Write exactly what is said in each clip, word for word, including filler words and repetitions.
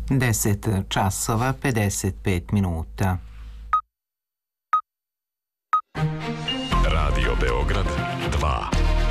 deset časova pedeset pet minuta. Radio Beograd dva.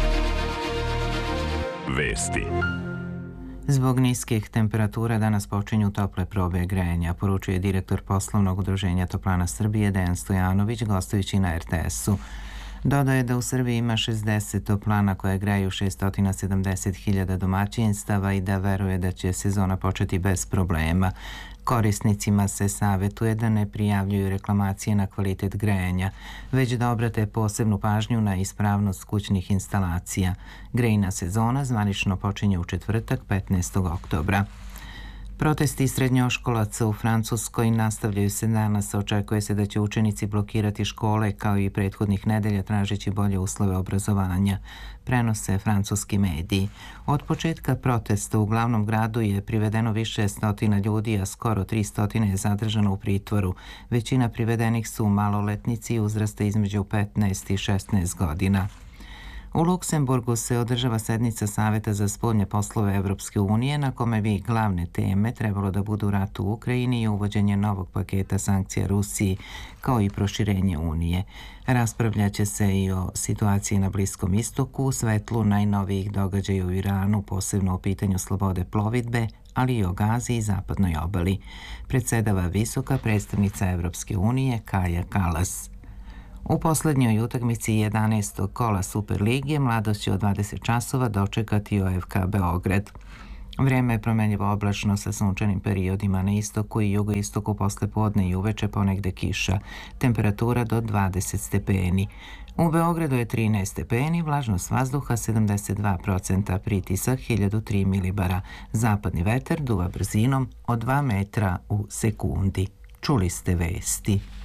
Vesti. Zbog niskih temperatura danas počinju tople probe grejanja, poručuje direktor poslovnog udruženja Toplana Srbije Dejan Stojanović gostujući na er te esu. Dodao je da u Srbiji ima šezdeset toplana koje greju šesto sedamdeset hiljada domaćinstava i da veruje da će sezona početi bez problema. Korisnicima se savjetuje da ne prijavljuju reklamacije na kvalitet grejanja, već da obrate posebnu pažnju na ispravnost kućnih instalacija. Grejna sezona zvanično počinje u četvrtak petnaestog oktobra. Protesti srednjoškolaca u Francuskoj nastavljaju se danas. Očekuje se da će učenici blokirati škole kao i prethodnih nedelja tražeći bolje uslove obrazovanja, prenose francuski mediji. Od početka protesta u glavnom gradu je privedeno više stotina ljudi, a skoro tristo je zadržano u pritvoru. Većina privedenih su maloletnici uzrasta između petnaest i šesnaest godina. U Luksemburgu se održava sednica Saveta za spoljne poslove Evropske unije na kome bi glavne teme trebalo da budu rat u Ukrajini i uvođenje novog paketa sankcija Rusiji, kao i proširenje Unije. Raspravljaće se i o situaciji na Bliskom istoku, u svetlu najnovijih događaja u Iranu, posebno o pitanju slobode plovidbe, ali i o Gazi i zapadnoj obali. Predsedava visoka predstavnica Evropske unije Kaja Kalas. U poslednjoj utakmici jedanaestog kola Superlige Mladost će od dvadeset časova dočekati o ef ka Beograd. Vreme je promenljivo oblačno sa sunčanim periodima na istoku i jugoistoku, posle podne i uveče ponegde kiša. Temperatura do dvadeset stepeni. U Beogradu je trinaest stepeni, vlažnost vazduha sedamdeset dva procenta, pritisak hiljadu tri milibara. Zapadni vetar duva brzinom od dva metra u sekundi. Čuli ste vesti.